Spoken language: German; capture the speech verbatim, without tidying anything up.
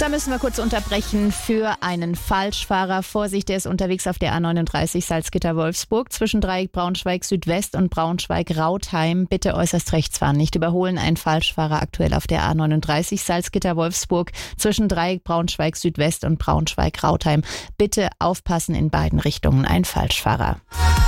Da müssen wir kurz unterbrechen für einen Falschfahrer. Vorsicht, der ist unterwegs auf der A neununddreißig Salzgitter-Wolfsburg zwischen Dreieck Braunschweig Südwest und Braunschweig-Rautheim. Bitte äußerst rechts fahren, nicht überholen. Ein Falschfahrer aktuell auf der A neununddreißig Salzgitter-Wolfsburg zwischen Dreieck Braunschweig Südwest und Braunschweig-Rautheim. Bitte aufpassen in beiden Richtungen. Ein Falschfahrer.